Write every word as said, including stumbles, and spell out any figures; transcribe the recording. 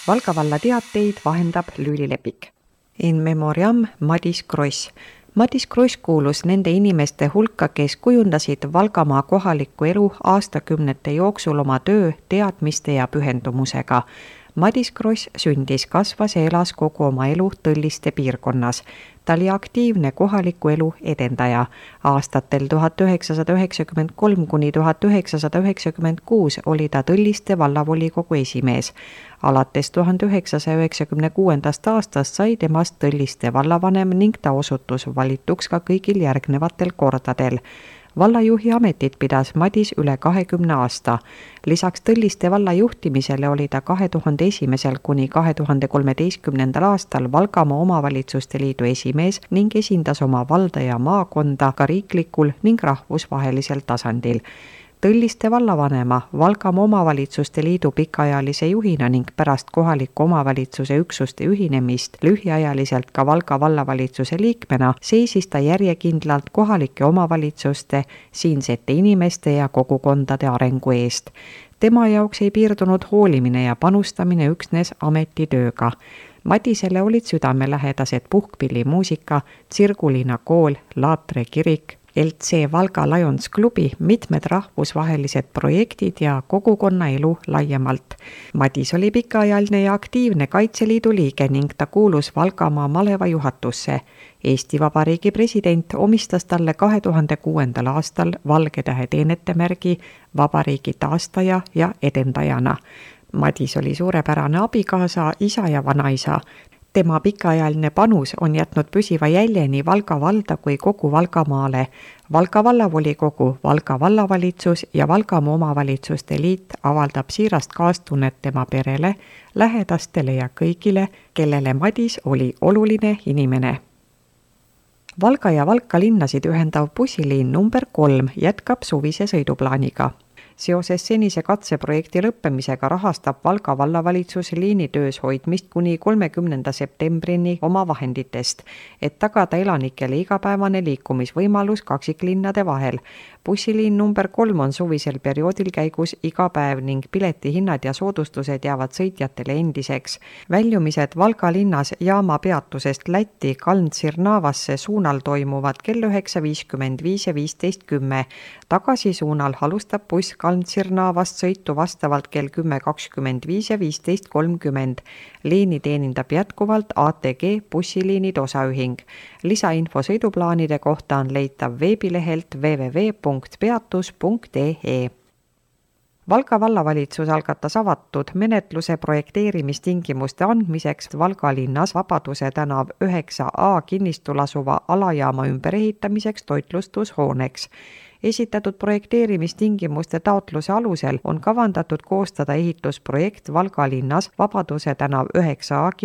Valga valla teateid vahendab Lüüli Lepik. In memoriam Madis Kross. Madis Kross kuulus nende inimeste hulka, kes kujundasid Valgamaa kohalikku elu aastakümnete jooksul oma töö, teadmiste ja pühendumusega. Madis Kross sündis, kasvas ja elas kogu oma elu Tõlliste piirkonnas. Ta oli aktiivne kohaliku elu edendaja. Aastatel tuhat üheksasada üheksakümmend kolm kuni tuhat üheksasada üheksakümmend kuus oli ta Tõlliste vallavolikogu esimees. Alates tuhande üheksasaja üheksakümne kuuendast aastast sai temast Tõlliste vallavanem ning ta osutus valituks ka kõigil järgnevatel kordadel. Vallajuhi ametit pidas Madis üle kahekümne aasta. Lisaks Tõlliste valla juhtimisele oli ta kahe tuhande esimesel kuni kahe tuhande kolmeteistkümnendal aastal Valgamaa omavalitsuste liidu esimees ning esindas oma valda ja maakonda ka riiklikul ning rahvusvahelisel tasandil. Tõlliste vallavanema, Valgamaa omavalitsuste liidu pikaajalise juhina ning pärast kohaliku omavalitsuse üksuste ühinemist lühiajaliselt ka Valga vallavalitsuse liikmena seisis ta järjekindlalt kohalike omavalitsuste, siinsete inimeste ja kogukondade arengu eest. Tema jaoks ei piirdunud hoolimine ja panustamine üksnes ametitööga. Madisele olid südamelähedased puhkpillimuusika, Tsirgulina kool, Laatre kirik, L C Valga Lions klubi, mitmed rahvusvahelised projektid ja kogukonna elu laiemalt. Madis oli pikaajaline ja aktiivne Kaitseliidu liige ning ta kuulus Valgamaa maleva juhatusse. Eesti Vabariigi president omistas talle kahe tuhande kuuendal aastal Valge Tähe teenetemärgi vabariigi taastaja ja edendajana. Madis oli suurepärane abikaasa, isa ja vanaisa. Tema pikaajaline panus on jätnud püsiva jälje nii Valga valda kui kogu Valgamaale. Valga vallavolikogu, Valga vallavalitsus ja Valgamaa omavalitsuste liit avaldab siirast kaastunnet tema perele, lähedastele ja kõigile, kellele Madis oli oluline inimene. Valga ja Valka linnasid ühendav bussiliin number kolm jätkab suvise sõiduplaaniga. Seoses senise katseprojekti lõppemisega rahastab Valga vallavalitsus liinitöös hoidmist kuni kolmekümnenda septembrini oma vahenditest, et tagada elanikele igapäevane liikumisvõimalus kaksiklinnade vahel. Bussiliin number kolm on suvisel perioodil käigus iga päev ning piletihinnad ja soodustused jäävad sõitjatele endiseks. Väljumised Valga linnas jaama peatusest Lätti Kaln-Tsirnavasse suunal toimuvad kell üheksa viiskümmend viis ja viisteist kümme. Tagasi suunal alustab buss Kaln-Tsirnavast sõitu vastavalt kell kümme kakskümmend viis ja viisteist kolmkümmend. Liini teenindab jätkuvalt A T G bussiliinid osaühing. Lisainfo sõiduplaanide kohta on leitav veebilehelt w w w punkt peatus punkt e e. Valga vallavalitsus algatas avatud menetluse projekteerimistingimuste andmiseks Valga linnas Vabaduse tänav üheksa A kinnistul asuva alajaama ümberehitamiseks toitlustushooneks. Esitatud projekteerimistingimuste taotluse alusel on kavandatud koostada ehitusprojekt Valga linnas Vabaduse tänav üheksa A